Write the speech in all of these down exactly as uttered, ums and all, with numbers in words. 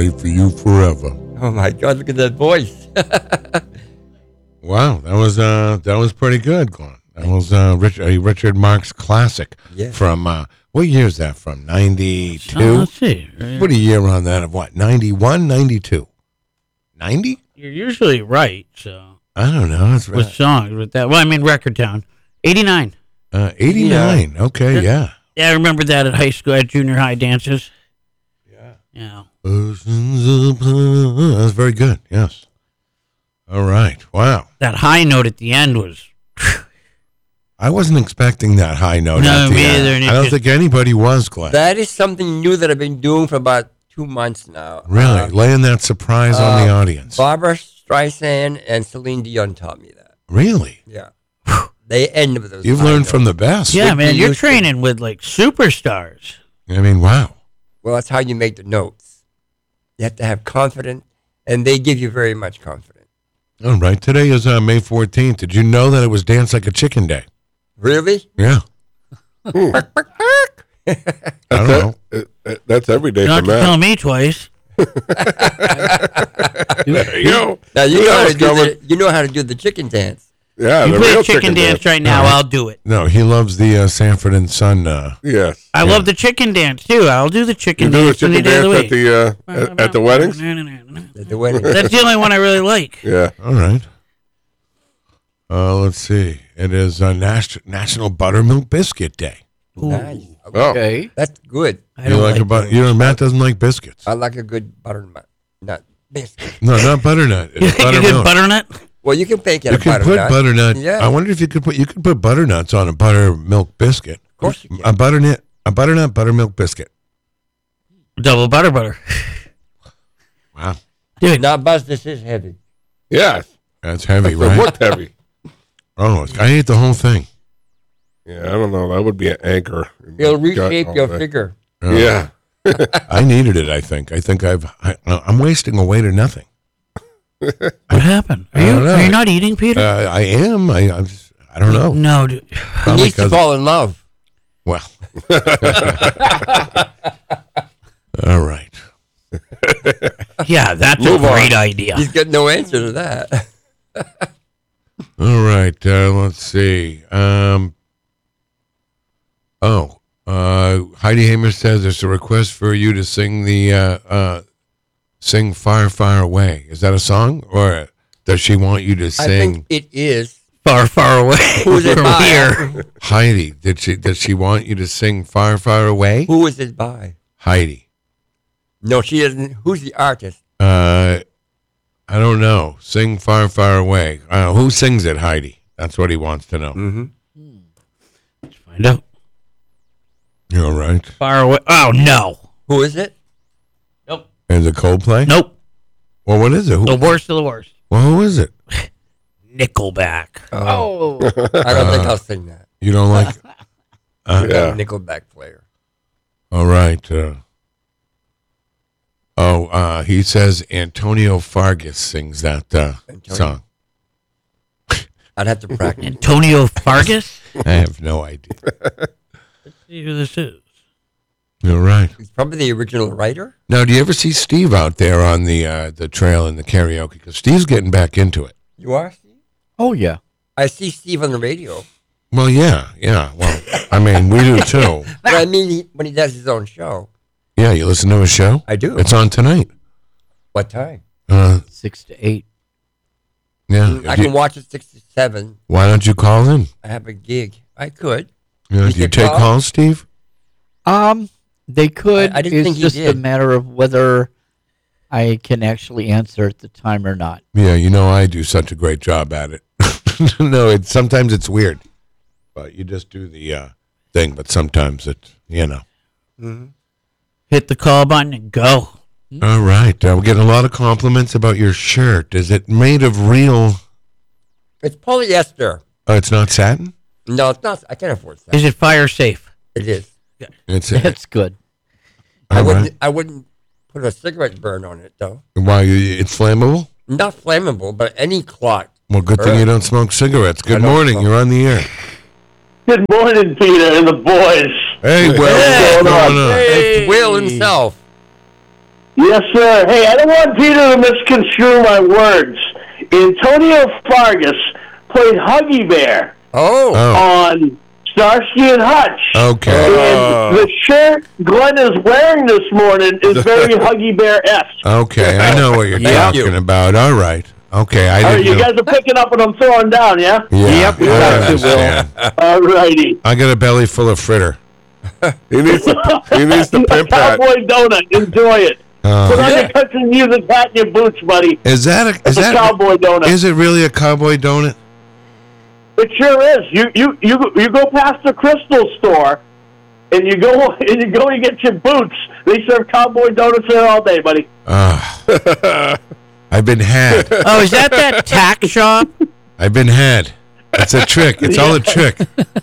wait for you forever. Oh my God! Look at that voice. Wow, that was uh, that was pretty good, Glenn. That was uh, Rich, uh, Richard Marx classic. Yeah. From uh, what year is that from? ninety-two. Oh, let's see. Put a year on that of what? ninety-one, ninety-two, ninety? You're usually right. So I don't know. It's with songs with that. Well, I mean, Record Town, eighty-nine. uh, eighty-nine. Okay, yeah. Yeah, I remember that at high school, at junior high dances. Yeah. Yeah. That's very good. Yes. All right. Wow. That high note at the end was. I wasn't expecting that high note. No, at the me end. either, and it I don't just- think anybody was, Glenn. That is something new that I've been doing for about two months now. Really? Uh, Laying that surprise on the uh, audience. Barbara Streisand and Celine Dion taught me that. Really? Yeah. They end with those. You've high learned notes. from the best. Yeah, Whitney man, you're Houston. training with like superstars. I mean, wow. Well, that's how you make the notes. You have to have confidence, and they give you very much confidence. All right. Today is uh, May fourteenth. Did you know that it was Dance Like a Chicken Day? Really? Yeah. Bark, bark, bark. I don't know. That, uh, that's every day You for don't have to tell Matt. me twice. There you go. Now you Who know how else to do coming? the you know how to do the chicken dance. Yeah, You the play real a chicken dance right now, I'll do it. No, he loves the uh, Sanford and Son. Uh, Yes. I love the chicken dance too. I'll do the You chicken do a dance any chicken day of dance the at week. the uh, at, at the weddings? At the wedding. That's the only one I really like. Yeah. all right. Uh, let's see. It is uh, Nas- National Buttermilk Biscuit Day. Nice. Oh. Okay. That's good. I You don't like, like a butter? You know, Matt doesn't like biscuits. I like a good butternut nut biscuit. No, not butternut. You It's like a good buttermilk. butternut? Well, you can bake it You a can put butternut. butternut. Yeah. I wonder if you could put you could put butternuts on a buttermilk biscuit. Of course you can. A butternut, a butternut buttermilk biscuit. Double butter butter. Wow, Dude, Now, Buzz, this is heavy. Yes. that's heavy, It right? looked heavy. Oh, I ate the whole thing. Yeah, I don't know. That would be an anchor. in It'll my gut reshape all your day. figure. Oh. Yeah. I needed it. I think. I think I've. I, I'm wasting away to nothing. what happened? Are I you don't know. are you not eating, Peter? Uh, I am. I. I'm just, I don't know. No, dude. He Probably needs to 'cause- fall in love. Well. All right. Yeah, that's Move a on. great idea. He's got no answer to that. All right. Uh, let's see. Um. Oh. Uh, Heidi Hamer says there's a request for you to sing the uh, uh, sing "Far, Far Away." Is that a song, or does she want you to I sing? think it is. Far, far away Who's it from by? here. Heidi, did she did she want you to sing "Far, Far Away"? Who is it by? Heidi. No, she doesn't. Who's the artist? Uh, I don't know. Sing "Far, Far Away." Uh, who sings it, Heidi? That's what he wants to know. Mm-hmm. Let's find out. You're all right. Far away. Oh, no. Who is it? Nope. Is it Coldplay? Nope. Well, what is it? Who, The worst of the worst. well, who is it? Nickelback. Oh. I don't think I'll sing that. You don't like? Uh, Yeah. I'm a Nickelback player. All right. Uh, oh, uh, he says Antonio Fargas sings that uh, Antonio. song. I'd have to practice. Antonio Fargas? I have no idea. Let's see who this is. All right. He's probably the original writer. Now, do you ever see Steve out there on the uh, the trail in the karaoke? Because Steve's getting back into it. You are, Steve? Oh, yeah. I see Steve on the radio. Well, yeah, yeah. Well, I mean, we do too. But I mean, he, when he does his own show. Yeah, you listen to his show? I do. It's on tonight. What time? Uh, Six to eight. yeah. I Do can you- watch at six to seven. why don't you call in? I have a gig. I could. You know, You do you should take call. calls, Steve? Um, they could. I- I didn't it's think he just a did. matter of whether I can actually answer at the time or not. Yeah, you know I do such a great job at it. No, it's sometimes it's weird, but you just do the uh, thing. But sometimes it's you know. Mm-hmm. Hit the call button and go. All right, uh, we're getting a lot of compliments about your shirt. Is it made of real? It's polyester. Oh, it's not satin. No, it's not. I can't afford that. Is it fire safe? It is. It's That's good. I all wouldn't. right. I wouldn't put a cigarette burn on it though. Why? you- It's flammable. Not flammable, but any clot. Well, good thing you don't smoke cigarettes. Good I don't morning. smoke. You're on the air. Good morning, Peter and the boys. Hey, Will. Hey, what's going on? It's Will himself. Yes, sir. Hey, I don't want Peter to misconstrue my words. Antonio Fargas played Huggy Bear Oh. Oh, on Starsky and Hutch. okay. And the shirt Glenn is wearing this morning is very Huggy Bear-esque. Okay, I know what you're Yeah. talking about. All right. Okay, I All right, didn't you know. guys are picking up what I'm throwing down, yeah? Yeah, Yep, we I got you, understand. All righty. I got a belly full of fritter. He needs to, he needs to A pimp that. cowboy donut. Enjoy it. Put Uh, on your country music hat and your boots, buddy. is that a, is It's a that cowboy donut. is it really a cowboy donut? It sure is. You you you you go past the Crystal store, and you go and you go and get your boots. They serve cowboy donuts there all day, buddy. Uh, I've been had. Oh, is that that tack shop? I've been had. It's a trick. It's all a trick.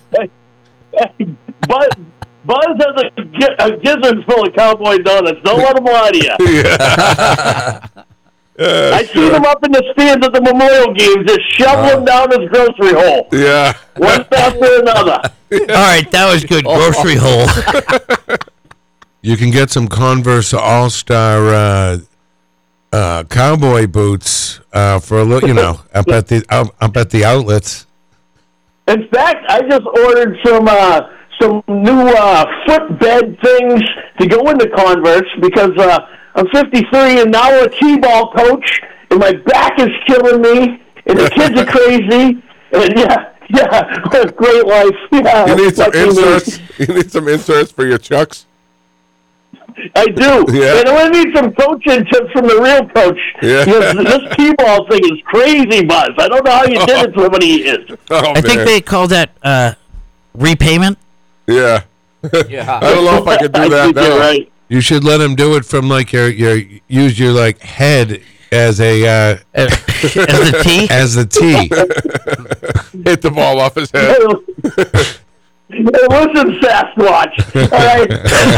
Buzz Buzz has a, gi- a gizzard full of cowboy donuts. Don't let him lie to you. I seen him up in the stands at the Memorial Games, just shoveling down his grocery hole, Yeah. one after another. All right, that was good. Grocery hole. You can get some Converse All Star uh, uh, cowboy boots uh, for a little, you know, up at the up, up at the outlets. In fact, I just ordered some uh, some new uh, footbed things to go into Converse because uh, I'm fifty-three and now a T-ball coach, and my back is killing me, and the kids are crazy, and yeah, yeah, great life. Yeah, You need some lucky me. inserts. You need some inserts for your chucks. I do. Yeah. And I need some coaching tips from the real coach. Yeah. Because this T-ball thing is crazy, Buzz. I don't know how you did it so many years. Oh, I think man. they call that uh, repayment. Yeah. Yeah. I don't know if I could do I that think now. you're right. You should let him do it from like your your use your like head as a uh, As the T. as the T. Hit the ball off his head. Hey, listen, Sasquatch. All right.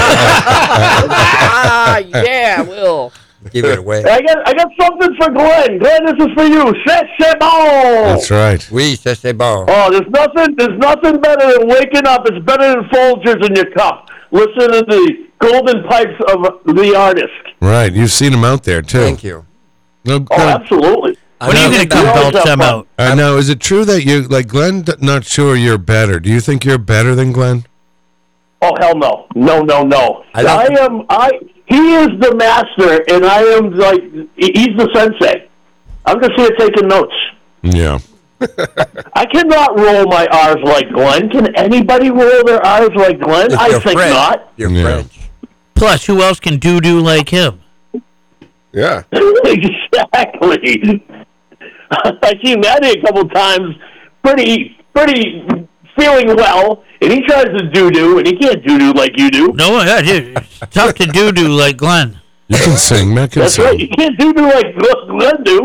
Ah, yeah, Will. Give it away. I got I got something for Glenn. Glenn, this is for you. C'est c'est bon. That's right. Oui, ça c'est bon. Oh, there's nothing there's nothing better than waking up. It's better than Folgers in your cup. Listen to the golden pipes of the artist. Right. You've seen him out there too. Thank you. No, Oh, no. absolutely. When are you going to come know belt it's some fun. out? I know. Is it true that you like Glenn? d- Not sure you're better. Do you think you're better than Glenn? Oh hell no, no, no, no. I I, don't- am. I. He is the master, and I am like he- he's the sensei. I'm just here taking notes. Yeah. I cannot roll my R's like Glenn. Can anybody roll their R's like Glenn? If I you're think French, not. You're Yeah. French. Plus, who else can do do like him? Yeah. Exactly. I seen Maddie a couple times, pretty, pretty feeling well, and he tries to do do, and he can't do do like you do. No, yeah, dude, it's tough to do do like Glenn. You can sing. Matt can That's sing. right. You can't do do like Glenn do.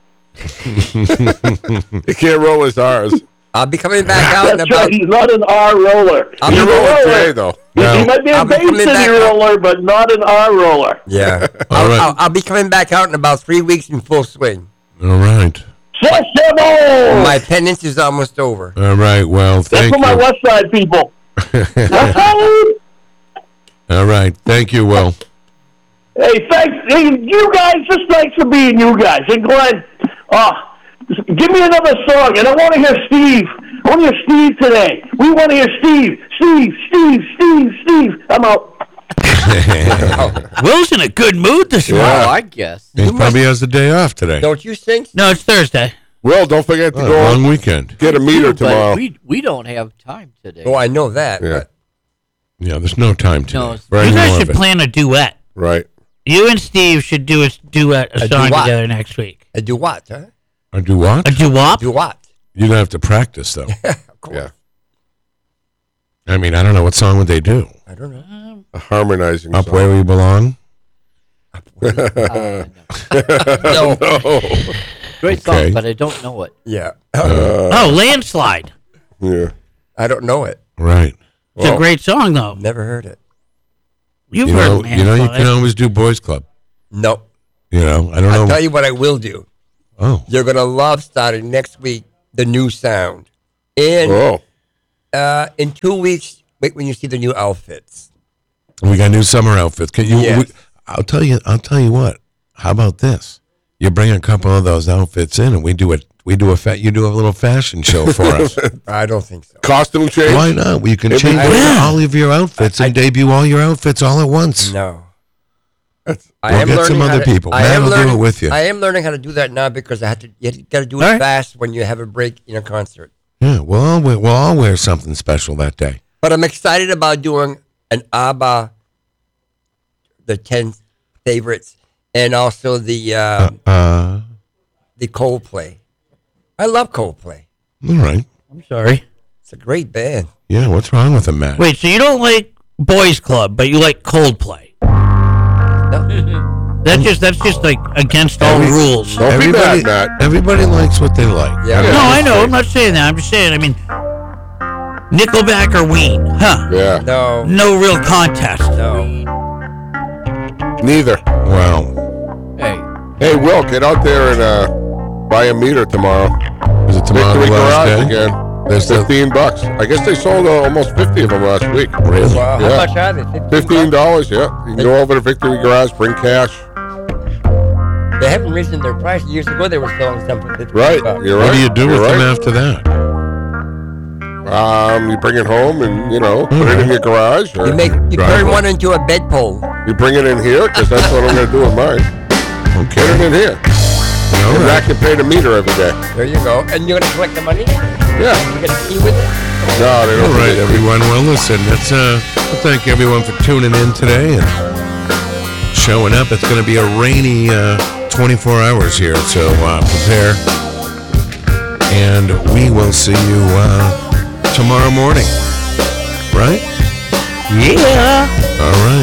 He can't roll his R's. I'll be coming back out in That's about. right. He's not an R roller. I'll He's be a You're rolling roller. J, though. He No. might be a I'll be Bay coming City back up. roller, but not an R roller. Yeah. All I'll, right. I'll, I'll be coming back out in about three weeks in full swing. All right. Sesamo! My penance is almost over. All right. Well, That's thank for my you. West Side people. West Side! All right. Thank you, Will. Hey, thanks. Hey, you guys, just thanks for being you guys. And Glenn, uh, give me another song, and I want to hear Steve. I want to hear Steve today. We want to hear Steve. Steve, Steve, Steve, Steve. I'm out. Will's in a good mood this Well, morning. I guess. He probably has the day off today. Don't you sing? No, it's Thursday. Will, don't forget to Oh, go long weekend. get a meter But tomorrow. we we don't have time today. Oh, I know that. Yeah. But Yeah, there's no time today. No, it's- for You any guys more should of it. plan a duet. Right. You and Steve should do a duet, a, A song duet. together next week. I do what, huh? Or do what? A duet? Do what? You'd have to practice, though. Of course. Yeah. I mean, I don't know. What song would they do? I don't know. A harmonizing Up song. Where We Belong? Uh, no. No. Oh. Great Okay. song, but I don't know it. Yeah. Oh, Landslide. Yeah. I don't know it. Right. It's a great song, though. Never heard it. You've You heard know, Landslide. you know, you can always do Boys Club. No. You know, I don't I'll know. tell you what I will do. Oh, You're going to love starting next week the new sound. And Oh. uh, in two weeks, wait when you see the new outfits. we got new summer outfits. Can you? Yes. we- I'll tell you. I'll tell you what. How about this? You bring a couple of those outfits in, and we do it. We do a fa- you do a little fashion show for us. I don't think so. Costume change? Why not? Well, you can Maybe- change I- all of your outfits and debut all your outfits all at once. No. That's- I We'll am get some learning how other to- people. I Matt am will do learning, it with you. I am learning how to do that now because I have to. You got to do it All right. fast when you have a break in a concert. Yeah, we'll all wear, we'll all wear something special that day. But I'm excited about doing an ABBA, the ten favorites, and also the uh, Uh, the Coldplay. I love Coldplay. all right. I'm sorry. It's a great band. Yeah, what's wrong with them, Matt? Wait, so you don't like Boys Club, but you like Coldplay? That's just that's just like against all Every- rules. Don't be Everybody, mad, Matt. everybody likes what they like. Yeah. No, I know. I'm not saying that. I'm just saying. I mean, Nickelback or Ween? Huh? Yeah. No, No real contest. no. Neither. Wow. Hey, Hey, Will, get out there and uh, buy a meter tomorrow. Is it tomorrow Victory the last Garage day? again. There's the- Fifteen bucks. I guess they sold uh, almost fifty of them last week. Really? Wow, Yeah. how much are they? Fifteen dollars. Yeah. You can go over to Victory Garage, bring cash. They haven't risen their price. Years ago, they were selling some for fifty Right. bucks. You're right. What do you do You're with them right. after that? Um, you bring it home and you know put it in your garage. Or You make you Driveway. turn one into a bedpole. you bring it in here because that's what I'm going to do with mine. Put it Okay. in here. All And right. I can pay the meter every day. There you go. And you're gonna collect the money? Yeah. You get a key with it? No, they All don't. right, everyone. Well, listen, let's uh, well, thank everyone for tuning in today and showing up. It's going to be a rainy uh, twenty-four hours here, so uh, prepare. And we will see you uh, tomorrow morning. Right? Yeah. All right.